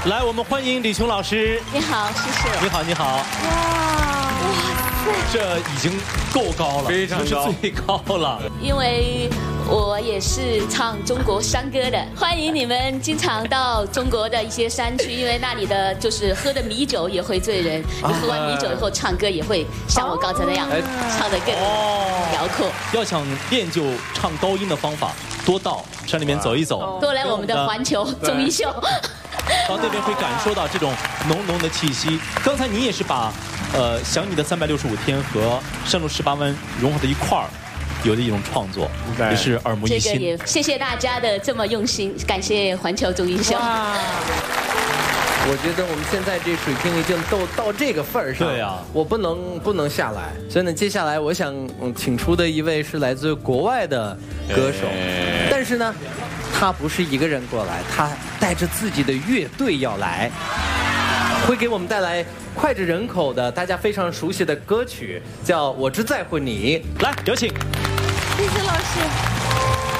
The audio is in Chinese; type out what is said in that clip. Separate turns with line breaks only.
来，我们欢迎李琼老师。
你好，谢谢。
你好，你好。
哇塞，
这已经够高了，
非常高，
是最高了。
因为我也是唱中国山歌的，欢迎你们经常到中国的一些山区，因为那里的就是喝的米酒也会醉人，你喝完米酒以后唱歌也会像我刚才那样唱得更辽阔。
要想练就唱高音的方法，多到山里面走一走，
多来我们的环球综艺秀。
到那边会感受到这种浓浓的气息。刚才你也是把想你的365天和山路18弯融合在一块儿，有的一种创作，也是耳目一新。
这个也谢谢大家的这么用心，感谢环球综艺秀。
我觉得我们现在这水平已经到这个份儿上，
对啊，
我不能下来。所以呢，接下来我想请出的一位是来自国外的歌手，但是呢，他不是一个人过来，他带着自己的乐队要来，会给我们带来脍炙人口的大家非常熟悉的歌曲，叫《我只在乎你》。
来，有请。
谢谢老师。